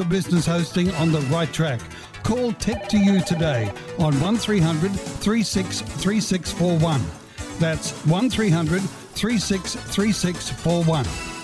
business hosting on the right track. Call Tech to You today on 1300 363641. That's 1300 363641.